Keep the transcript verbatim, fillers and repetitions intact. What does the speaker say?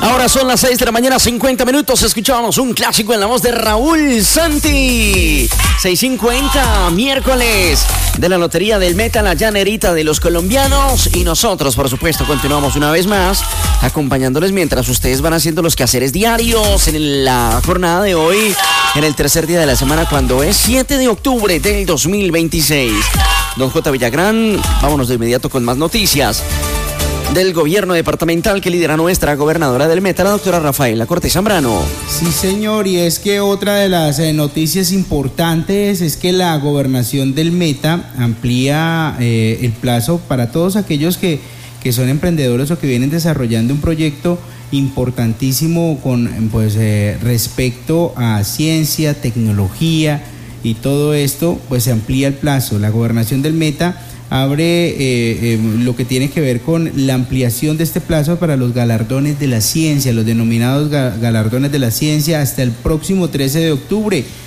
Ahora son las seis de la mañana, cincuenta minutos. Escuchábamos un clásico en la voz de Raúl Santi. seis cincuenta, miércoles de la Lotería del Meta, la llanerita de los colombianos. Y nosotros, por supuesto, continuamos una vez más acompañándoles mientras ustedes van haciendo los quehaceres diarios en la jornada de hoy, en el tercer día de la semana, cuando es siete de octubre del dos mil veintiséis. Don J. Villagrán, vámonos de inmediato con más noticias del gobierno departamental que lidera nuestra gobernadora del Meta, la doctora Rafaela Cortés Zambrano. Sí, señor, y es que otra de las eh, noticias importantes es que la gobernación del Meta amplía eh, el plazo para todos aquellos que, que son emprendedores o que vienen desarrollando un proyecto importantísimo con pues eh, respecto a ciencia, tecnología y todo esto, pues se amplía el plazo. La gobernación del Meta abre eh, eh, lo que tiene que ver con la ampliación de este plazo para los galardones de la ciencia, los denominados ga- galardones de la ciencia, hasta el próximo trece de octubre.